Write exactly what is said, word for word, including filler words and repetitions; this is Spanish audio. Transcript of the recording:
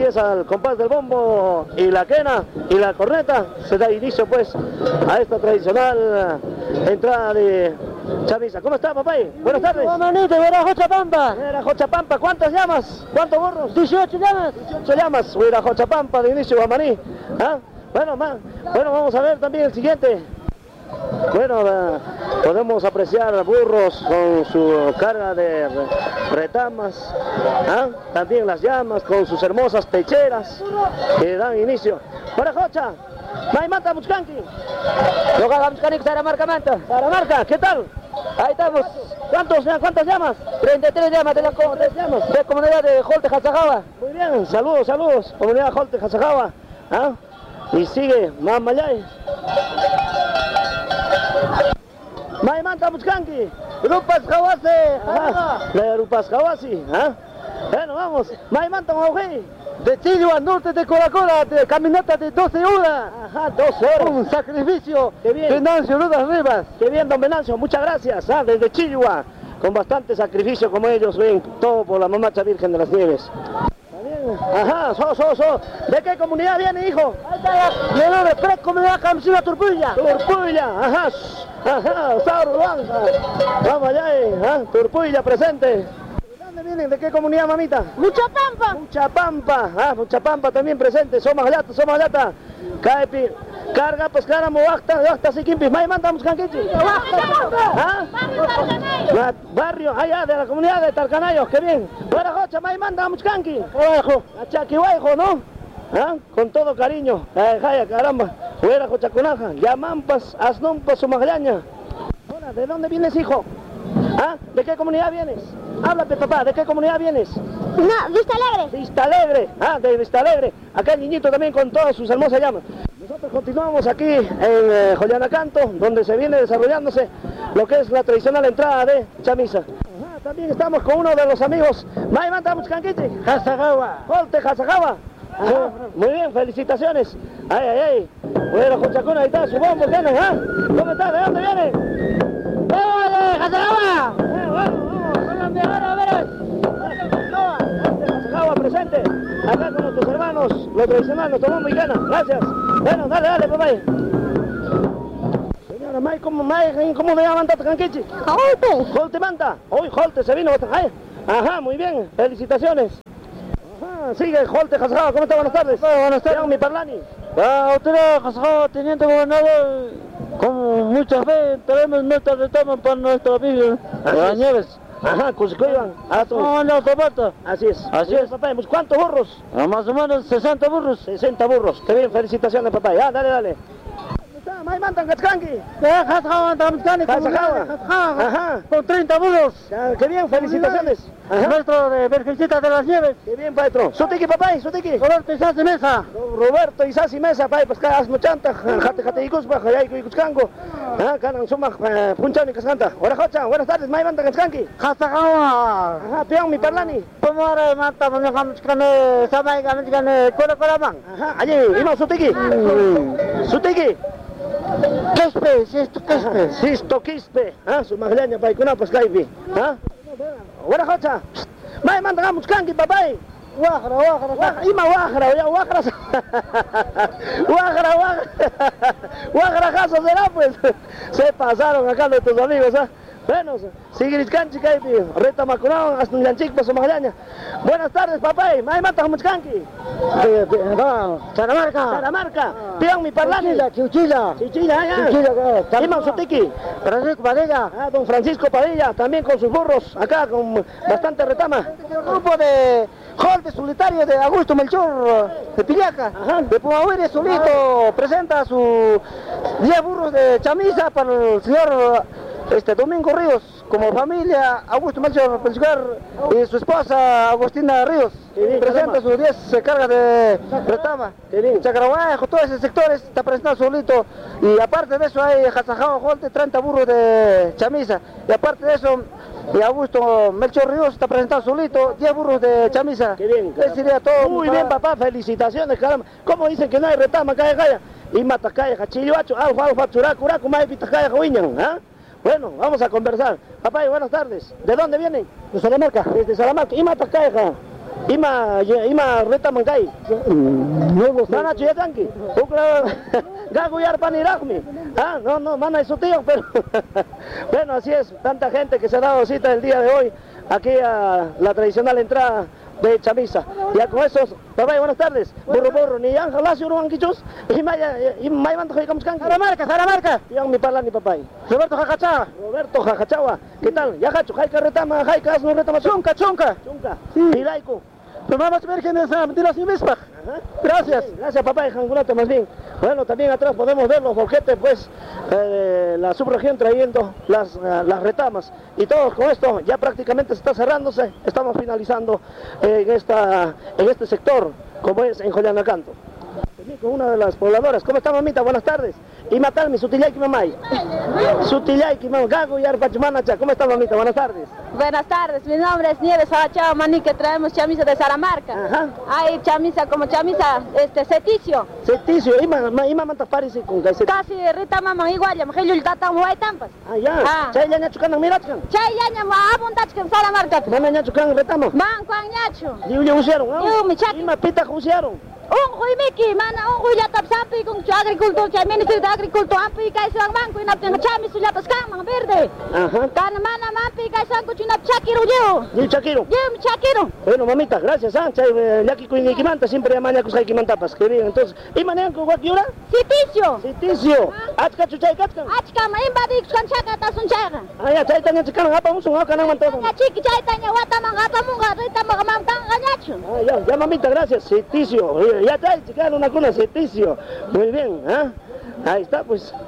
empieza el compás del bombo y la quena y la corneta. Se da inicio pues a esta tradicional entrada de Chamisa. ¿Cómo está, papá? Buenas tardes. Manito, Huirajochapampa. Huirajochapampa, ¿cuántas llamas? ¿Cuántos burros? dieciocho llamas. dieciocho llamas, Huirajochapampa de inicio Guamaní. ¿Ah? Bueno, ma, bueno, vamos a ver también el siguiente. Bueno, uh, podemos apreciar burros con su carga de retamas, ¿ah? También las llamas con sus hermosas pecheras que dan inicio. Huirajocha, Maimanta Muchcanqui. Yoga Muchcanqui, Saramarca Manta. Saramarca, ¿qué tal? Ahí estamos. ¿Cuántos, ¿Cuántas llamas? treinta y tres llamas de la, ¿tres llamas? de comunidad de Jolte, Jazajaba. Muy bien, saludos, saludos, comunidad Jolte, Jazajaba. ¿Ah? Y sigue Mamayay. Maimanta Muchcanqui, Rupas Hawase, de Rupas Hawasi, ¿ah? Bueno, vamos, Maimanta Mauji, de Chile al norte de Coracora, de caminata de doce horas. Ajá, doce horas. Un sacrificio. Qué bien. Venancio Rudas Rivas. Qué bien, don Venancio, muchas gracias, ¿ah? Desde Chilua, con bastante sacrificio como ellos ven, todo por la Mamacha Virgen de las Nieves. Ajá, so, so, so. ¿De qué comunidad viene, hijo? Ahí está la Leonor de Pre, comunidad Camsina Turpulla. Turpulla, ajá, ajá, Sauro Blanca. Vamos allá, ¿ah? Turpulla presente. ¿De dónde vienen? ¿De qué comunidad, mamita? Muchapampa. Muchapampa, ah, Muchapampa también presente. Somos allata, somos allata. Caepi, carga, pues cara, moacta, acta, siquimpi. May manda Muchcanquichi. ¿Ah? Barrio, allá de la comunidad de Talcanayos, qué bien. Huirajocha, May manda Muchcanqui. Abajo, a Chaquihuayjo, ¿no? ¿Ah? Con todo cariño. Eh, jaya, caramba. Huirajocha Cunaja, Yamampas, Asnumpas, Sumaglaña. Hola, ¿de dónde vienes, hijo? ¿Ah? ¿De qué comunidad vienes? Háblate, papá, ¿de qué comunidad vienes? No, Vista Alegre. Vista Alegre, ah, de Vista Alegre. Acá el niñito también con todas sus hermosas llamas. Nosotros continuamos aquí en eh, Joyanacanto, donde se viene desarrollándose lo que es la tradicional entrada de Chamisa. Ajá, también estamos con uno de los amigos, Maimanta Muchcanquichi. Jazajaba. Jolte Jazajaba. Ajá, muy bien, felicitaciones. Ay, ay, ay. Bueno, Jochacuna, ahí está su bombo, ¿tienes? ¿Ah? ¿Cómo está? ¿De dónde viene? ¡Eh, Jazajaba! Eh, bueno, vamos, ahora, a ver. Jazajaba presente. Acá con nuestros hermanos, lo tradicional, nuestro bombo y gana. Gracias. Bueno, dale, dale, papá. Señora, May, ¿cómo, May, ¿cómo le llaman Tata Canquichi? Jolte. Jolte Manta. Hoy Jolte se vino. Ajá, muy bien. Felicitaciones. Ajá, sigue Jolte Jazajaba. ¿Cómo está? Buenas tardes. Hola, buenas tardes. Mi Parlani. La autoridad Jazajaba, teniente gobernador, con mucha fe, traemos nuestra retoma para nuestra vida. Las Nieves. Ajá, Cuscuiban. No, no, Zapata. Así es. Así es. Papá. ¿Cuántos burros? Más o menos sesenta burros. sesenta burros. Qué bien, felicitaciones, papá. Ya, dale, dale. ¿Dónde está? May mandan Cachcanqui. Jazajaba, Tamchcani, Ajá. con treinta burros. Ya, qué bien, felicitaciones. Ajá. Nuestro de Virgencita de las Nieves. Qué bien, patrón. Sutiki, papá, Sutiki. Roberto Isasi Mesa. Roberto Isasi Mesa, papá, pues cada asno chanta, jate jate ikuspa, jayay ikuscango. Ah, canan suma punchani cascanta. Huirajocha, buenas tardes, May mandan Cachcanqui. Jazajaba. Ajá, peón mi Parlani. Pomare mata Muñokamchkane, Samay Kamchkane, Kora Koramang. Ajá, allí, imo Sutiki. Sutiki. Quispe, Sisto Quispe. Sisto Quispe, ah, su maglaña paikuna pues kaipi. Ah? Huirajocha. May mandan Muchcanqui, papá. Wajra, wajra, Wajra, ima wajra, ya wajra. Wajra, wajra. Wajra caso será pues. Se pasaron acá nuestros amigos, ¿ah? Bueno, Sigriscanchi Kaipi, Reta Macunao, hasta un yanchic para su maglaña. Buenas tardes, papá. May mandan Muchcanqui. Saramarca. Saramarca. Pian mi Parlani. Chichilla. Chichilla, ya. Chichilla. Ima Sutiki. Francisco Padilla. Ah, don Francisco Padilla, también con sus burros, acá con bastante retama. Grupo de Jolte solitario de Augusto Melchor de Piliaca. Ajá. De Pumahuire solito presenta sus diez burros de Chamisa para el señor este, Domingo Ríos, como familia Augusto Melchor Pelsugar y su esposa Agustina Ríos. Bien, presenta sus diez cargas de retama. Chacaraguajo, todos esos sectores está presentando solito. Y aparte de eso hay Jazajaba Jolte, treinta burros de Chamisa. Y aparte de eso, y Augusto Melchor Ríos está presentado solito, diez burros de Chamisa. Qué bien, Ese sería todo. Muy bien, papá, felicitaciones, caramba. ¿Cómo dicen que no hay retama, calla, calla? Y matacaya, jachilluacho, alfa, alfa, churacu, curacu, mai pitacaya, jawiñan, ¿ah? Bueno, vamos a conversar. Papá, buenas tardes. ¿De dónde vienen? De Salamarca. Desde Salamarca. ¿Y matacaya? Ima, ima reta mancay. Nuevos. Mana chuya tanki. Ukla gago yar paniragmi. Ah, no, no, mana es su tío, pero bueno, así es, tanta gente que se ha dado cita el día de hoy aquí a la tradicional entrada de Chamisa. Ya con esos, papá, buenas tardes. Burro burro, ni yang halas yuru angichus. Y maya, y maya manto jikam skanki. Saramarca, Saramarca. Yang mi parla ni papá. Roberto Jacachaga. Roberto Jajachawa, ¿qué tal? Ya hachu, jaika retama, jaika asno retama. Chunca, chunca. Chunca. Sí. Hilaiku. Nos vamos a ver quiénes son de las Misbach. Ajá. Gracias. Sí, gracias papá y Jangulato más bien. Bueno, también atrás podemos ver los boquetes, pues, eh, la subregión trayendo las, uh, las retamas. Y todo con esto ya prácticamente se está cerrándose. Estamos finalizando eh, en, esta, en este sector, como es en Joyanacanto. Con una de las pobladoras. ¿Cómo está, mamita? Buenas tardes. Y matalmi, sutilayki mamay. Sutilayki mamá, gago y arpachmanacha. ¿Cómo está, mamita? Buenas tardes. Buenas tardes, mi nombre es Nieves Abachao Maní, que traemos chamisa de Saramarca. Ajá. Hay chamisa como chamisa este ceticio. Ceticio, ima, ma, ima mantas parisi con que Casi Rita Mama igual, ya me el tata muy tampas. Ah, ya. Ah. Chay ya ñachu kanan mirachkan. Chay ya ma abundach que Saramarca. Mana ñachu kan retamo. Man Juan Ñacho. Liu le usaron, ¿no? Liu, mi chaki. Ima pita usaron. Un hui miki, mana un hui ya tapsapi con agricultor, que Ministerio de Agricultura ampi kai sang manco y na tenga chamis ya pascama verde. Ajá. Kan mana mampi kai sang kuchina chakiru yo. Liu chaquiro. Yo mi chakiru. Bueno, mamita, gracias, ah. Chay yaki kuin ikimanta siempre llamaña kusay kimantapas. Qué bien, entonces. Ima nean ko wakiura? Ceticio. Ceticio. Achka chuchay katkan. Achka ma imbadi kan chaka ta sun chaka. Ah, ya, chay tanya chikan apa musun ha kanan man todo. Ya chiqui chaitanya wata mangata munga rita magamam tanga ñacho. Ah, ya, ya mamita, gracias. Ceticio. Ya chay chikan una cuna ceticio. Muy bien, ¿ah? Ahí está, pues.